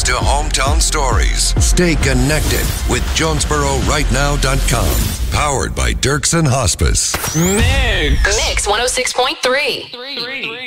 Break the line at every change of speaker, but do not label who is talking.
answers to hometown stories. Stay connected with JonesboroRightNow.com. Powered by Dirksen Hospice.
Mix.
Mix 106.3.